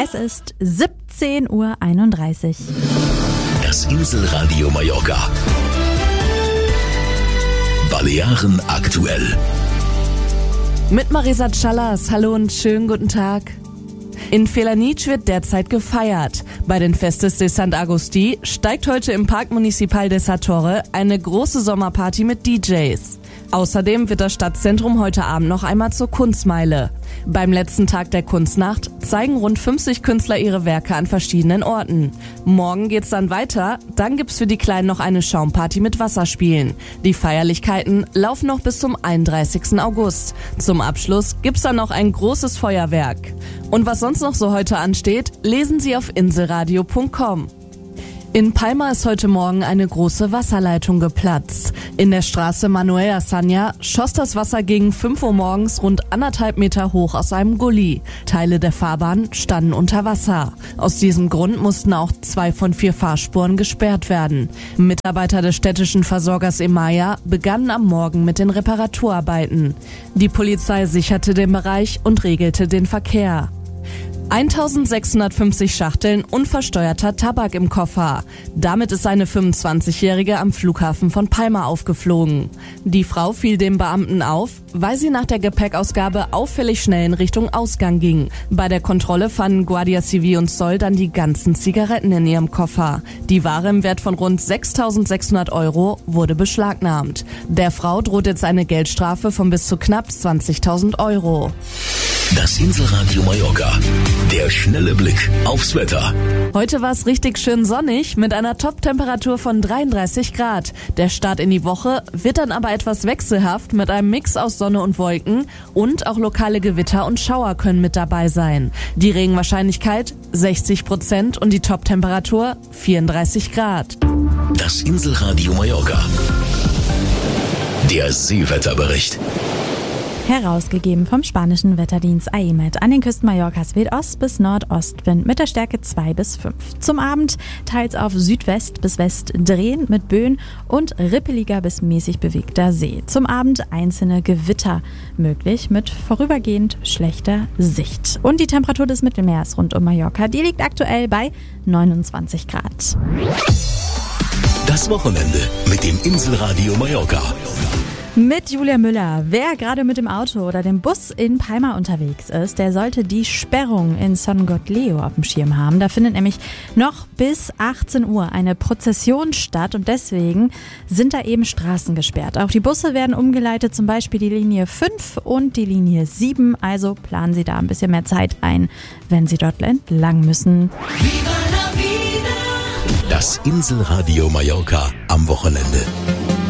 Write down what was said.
Es ist 17:31 Uhr. Das Inselradio Mallorca. Balearen aktuell. Mit Marisa Callas, hallo und schönen guten Tag. In Felanitx wird derzeit gefeiert. Bei den Festes de Sant Agustí steigt heute im Parc Municipal de Sa Torre eine große Sommerparty mit DJs. Außerdem wird das Stadtzentrum heute Abend noch einmal zur Kunstmeile. Beim letzten Tag der Kunstnacht zeigen rund 50 Künstler ihre Werke an verschiedenen Orten. Morgen geht's dann weiter, dann gibt's für die Kleinen noch eine Schaumparty mit Wasserspielen. Die Feierlichkeiten laufen noch bis zum 31. August. Zum Abschluss gibt's dann noch ein großes Feuerwerk. Und was sonst noch so heute ansteht, lesen Sie auf inselradio.com. In Palma ist heute Morgen eine große Wasserleitung geplatzt. In der Straße Manuel Azaña schoss das Wasser gegen 5 Uhr morgens rund 1,5 Meter hoch aus einem Gully. Teile der Fahrbahn standen unter Wasser. Aus diesem Grund mussten auch 2 von 4 Fahrspuren gesperrt werden. Mitarbeiter des städtischen Versorgers Emaya begannen am Morgen mit den Reparaturarbeiten. Die Polizei sicherte den Bereich und regelte den Verkehr. 1650 Schachteln unversteuerter Tabak im Koffer. Damit ist eine 25-Jährige am Flughafen von Palma aufgeflogen. Die Frau fiel dem Beamten auf, weil sie nach der Gepäckausgabe auffällig schnell in Richtung Ausgang ging. Bei der Kontrolle fanden Guardia Civil und Zoll dann die ganzen Zigaretten in ihrem Koffer. Die Ware im Wert von rund 6.600 € wurde beschlagnahmt. Der Frau droht jetzt eine Geldstrafe von bis zu knapp 20.000 €. Das Inselradio Mallorca. Der schnelle Blick aufs Wetter. Heute war es richtig schön sonnig mit einer Top-Temperatur von 33 Grad. Der Start in die Woche wird dann aber etwas wechselhaft mit einem Mix aus Sonne und Wolken und auch lokale Gewitter und Schauer können mit dabei sein. Die Regenwahrscheinlichkeit 60% und die Top-Temperatur 34 Grad. Das Inselradio Mallorca. Der Seewetterbericht. Herausgegeben vom spanischen Wetterdienst AEMET. An den Küsten Mallorcas weht Ost- bis Nordostwind mit der Stärke 2 bis 5. Zum Abend teils auf Südwest bis West drehen mit Böen und rippeliger bis mäßig bewegter See. Zum Abend einzelne Gewitter möglich mit vorübergehend schlechter Sicht. Und die Temperatur des Mittelmeers rund um Mallorca, die liegt aktuell bei 29 Grad. Das Wochenende mit dem Inselradio Mallorca. Mit Julia Müller. Wer gerade mit dem Auto oder dem Bus in Palma unterwegs ist, der sollte die Sperrung in Son Gotleo auf dem Schirm haben. Da findet nämlich noch bis 18 Uhr eine Prozession statt und deswegen sind da eben Straßen gesperrt. Auch die Busse werden umgeleitet, zum Beispiel die Linie 5 und die Linie 7. Also planen Sie da ein bisschen mehr Zeit ein, wenn Sie dort entlang müssen. Das Inselradio Mallorca am Wochenende.